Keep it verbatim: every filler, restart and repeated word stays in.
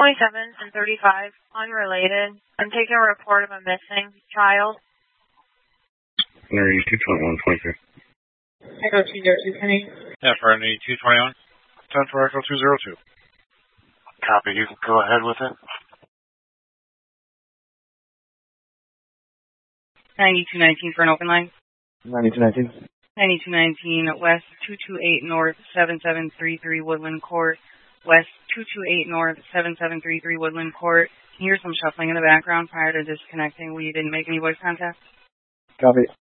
twenty-seven and thirty-five, unrelated. I'm taking a report of a missing child. Henry two twenty-one twenty-three. Echo two zero two, Kenny. Yeah, for Henry two twenty-one. ten for Echo two zero two. Copy, you can go ahead with it. ninety-two nineteen for an open line. ninety-two nineteen. ninety-two nineteen, West two two eight North, seven seven three three Woodland Court. West two two eight North, seven seven three three Woodland Court. Can you hear some shuffling in the background prior to disconnecting? We didn't make any voice contact. Copy.